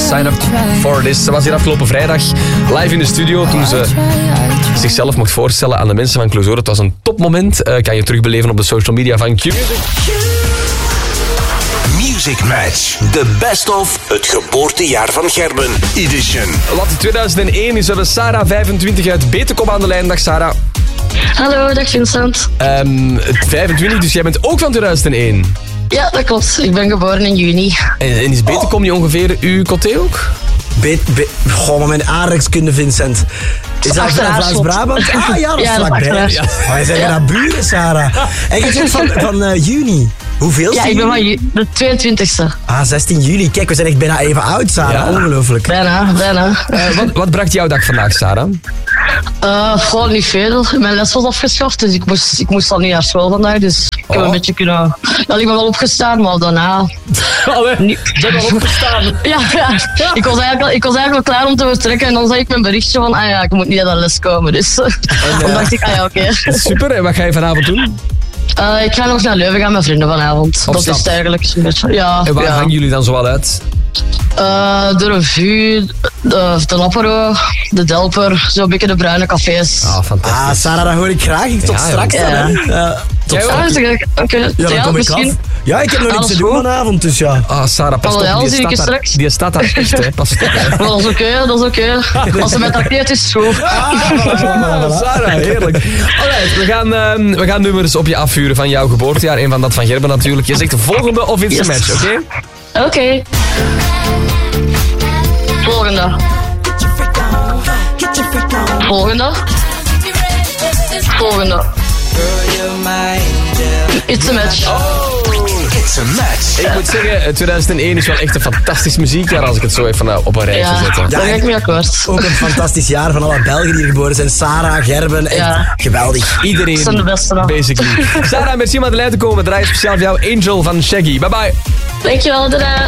Sign Up For This. Ze was hier afgelopen vrijdag live in de studio toen ze zichzelf mocht voorstellen aan de mensen van Clouseau. Het was een topmoment. Kan je terugbeleven op de social media van Q-Music. Music Match. De best of het geboortejaar van Gerben edition. Wat 2001 is, we hebben Sarah 25 uit Betekom aan de lijn. Dag Sarah. Hallo, dag Vincent. 25, dus jij bent ook van 2001. Ja, dat klopt. Ik ben geboren in juni. En is Betekom niet ongeveer uw coté ook? Goh, maar mijn aardrijkskunde, Vincent. Is dat Vlaams-Brabant? Ah ja, dat is vlakbij. Ja. Wij zijn naar buren, Sarah. En je zegt van juni. Hoeveel? Ja, ik ben van de 22e. 16 juli. Kijk, we zijn echt bijna even oud, Sarah. Ja. Ongelooflijk. Bijna. Wat bracht jouw dag vandaag, Sarah? Gewoon niet veel. Mijn les was afgeschaft, dus ik moest al niet naar school vandaag. Dus ik heb een beetje kunnen... Ja, ik ben wel opgestaan, maar daarna... Ik ben wel opgestaan. Ja. Ik was eigenlijk wel klaar om te vertrekken en dan zag ik mijn berichtje van ik moet niet naar de les komen. Dus dan dacht ik, oké. Super, en wat ga je vanavond doen? Ik ga nog naar Leuven gaan met vrienden vanavond. Dat is het eigenlijk zo'n beetje. Ja, en waar hangen jullie dan zoal uit? De Revue, de Apero, de Delper, zo'n beetje de bruine cafés. Fantastisch. Sarah, dat hoor ik graag. Tot straks dan, hè? Tot straks. Dan kom ik af. Ja, ik heb nog niks te doen vanavond, dus ja. Sarah, pas op, die staat daar echt, hè. Pas op, hè. Dat is oké. Als ze mij trakteert, is het goed. Sarah, heerlijk. Alright, we gaan nummers op je afvuren van jouw geboortejaar en van dat van Gerben natuurlijk. Je zegt de volgende of it's a match, oké? Oké. Volgende. It's a match. It's a match. Ik moet zeggen, 2001 is wel echt een fantastisch muziekjaar als ik het zo even op een rijtje zet. Ja, daar ga ik mee akkoord. Ook een fantastisch jaar van alle Belgen die hier geboren zijn. Sarah, Gerben, echt geweldig. Iedereen, dat zijn de beste dan. Basically. Sarah, merci om aan de lijn te komen. Draai speciaal voor jou Angel van Shaggy. Bye bye. Dankjewel, tada.